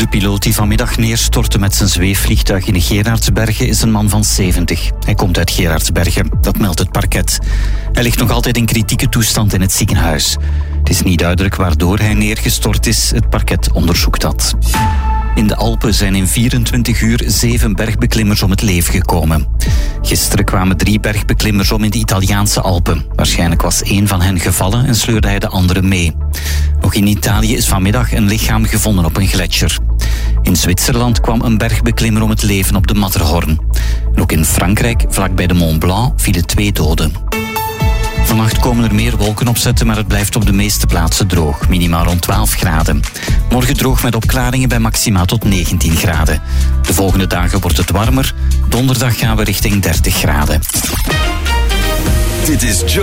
De piloot die vanmiddag neerstortte met zijn zweefvliegtuig in de Gerardsbergen is een man van 70. Hij komt uit Gerardsbergen, dat meldt het parket. Hij ligt nog altijd in kritieke toestand in het ziekenhuis. Het is niet duidelijk waardoor hij neergestort is. Het parket onderzoekt dat. In de Alpen zijn in 24 uur 7 bergbeklimmers om het leven gekomen. Gisteren kwamen 3 bergbeklimmers om in de Italiaanse Alpen. Waarschijnlijk was 1 van hen gevallen en sleurde hij de andere mee. Ook in Italië is vanmiddag een lichaam gevonden op een gletsjer. In Zwitserland kwam een bergbeklimmer om het leven op de Matterhorn. En ook in Frankrijk, vlakbij de Mont Blanc, vielen 2 doden. Vannacht komen er meer wolkenopzetten, maar het blijft op de meeste plaatsen droog. Minimaal rond 12 graden. Morgen droog met opklaringen bij maxima tot 19 graden. De volgende dagen wordt het warmer. Donderdag gaan we richting 30 graden. Dit is